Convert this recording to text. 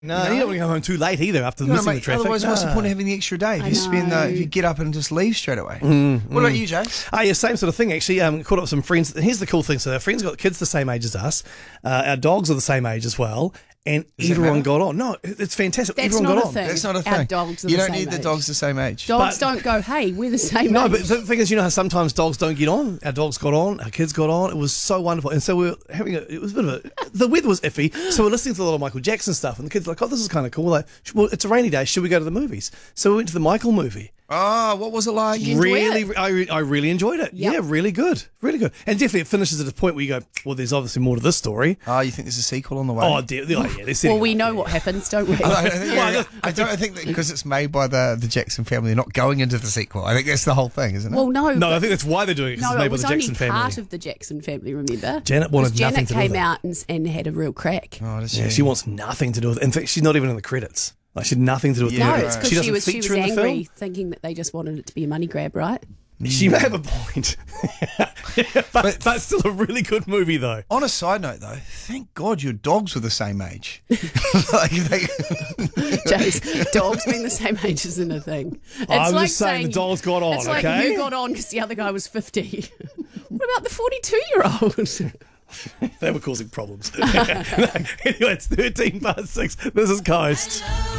No, You know? you don't want to go home too late either after You missing know, the traffic. Otherwise, what's the point of having the extra day? If you if you get up and just leave straight away. What about you, Jay? Yeah, same sort of thing, actually. Caught up with some friends. Here's the cool thing. So our friends got kids the same age as us. Our dogs are the same age as well. And everyone got on. No, it's fantastic. That's everyone not got a on. thing. That's not a Our thing. dogs are You the don't same need the age. dogs the same age. Dogs don't go, hey, we're the same No, age. but the thing is, you know how sometimes dogs don't get on? Our dogs got on, our kids got on. It was so wonderful. And so we were having it was a bit of the weather was iffy. So we're listening to a lot of Michael Jackson stuff. And the kids are like, oh, this is kind of cool. Like, well, it's a rainy day. Should we go to the movies? So we went to the Michael movie. Oh, what was it like? You enjoy Really, it? I really enjoyed it. Yep. Yeah, really good. Really good. And definitely it finishes at a point where you go, well, there's obviously more to this story. Oh, you think there's a sequel on the way? Oh, yeah, they're setting Well, we up, know yeah. what happens, don't we? I don't think that because it's made by the Jackson family, they're not going into the sequel. I think that's the whole thing, isn't it? Well, no. No, but- I think that's why they're doing it, because no, it's made it by was the only Jackson family. part of the Jackson family, remember? Janet wanted 'Cause nothing Janet to do with came it. out and had a real crack. Oh, does Yeah, she wants nothing to do with it. In fact, she's not even in the credits. Like, she had nothing to do with Yeah, No, the right. it's movie. because she doesn't was feature in the angry, film. thinking that they just wanted it to be a money grab, right? She may have a point. but still a really good movie, though. On a side note, though, thank God your dogs were the same age. Like, Jace, dogs being the same age isn't a thing. It's I'm like just saying the dogs got on, It's like okay? you got on because the other guy was 50. What about the 42-year-old? They were causing problems. Anyway, it's 13 past 6. This is Coast.